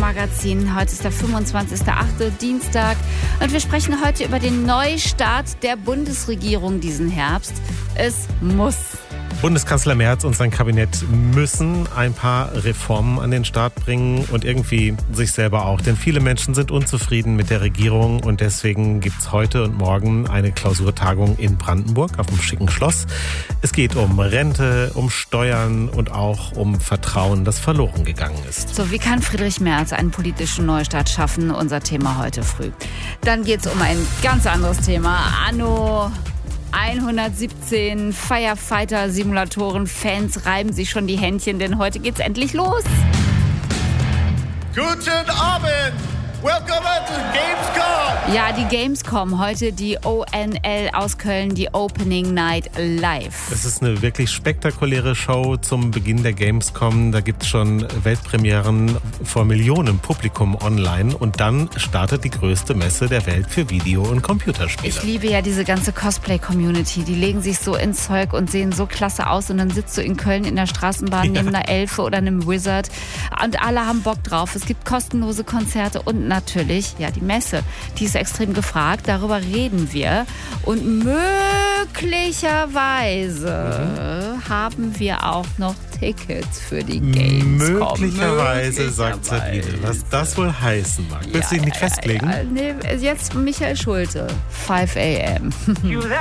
Infomagazin. Heute ist der 25.08. Dienstag und wir sprechen heute über den Neustart der Bundesregierung diesen Herbst. Es muss. Bundeskanzler Merz und sein Kabinett müssen ein paar Reformen an den Start bringen und irgendwie sich selber auch. Denn viele Menschen sind unzufrieden mit der Regierung und deswegen gibt es heute und morgen eine Klausurtagung in Brandenburg auf dem schicken Schloss. Es geht um Rente, um Steuern und auch um Vertrauen, das verloren gegangen ist. So, wie kann Friedrich Merz einen politischen Neustart schaffen? Unser Thema heute früh. Dann geht es um ein ganz anderes Thema. Anno 117 Firefighter-Simulatoren-Fans reiben sich schon die Händchen, denn heute geht's endlich los. Guten Abend! Welcome to Gamescom! Ja, die Gamescom, heute die ONL aus Köln, die Opening Night live. Es ist eine wirklich spektakuläre Show zum Beginn der Gamescom. Da gibt es schon Weltpremieren vor Millionen Publikum online. Und dann startet die größte Messe der Welt für Video- und Computerspiele. Ich liebe ja diese ganze Cosplay-Community. Die legen sich so ins Zeug und sehen so klasse aus. Und dann sitzt du in Köln in der Straßenbahn neben einer Elfe oder einem Wizard. Und alle haben Bock drauf. Es gibt kostenlose Konzerte und natürlich, ja, die Messe. Die ist extrem gefragt. Darüber reden wir. Und möglicherweise haben wir auch noch Tickets für die Gamescom. Möglicherweise, sagt Sabine. Was das wohl heißen mag. Willst du dich nicht festlegen? Nee, jetzt Michael Schulte. 5 a.m.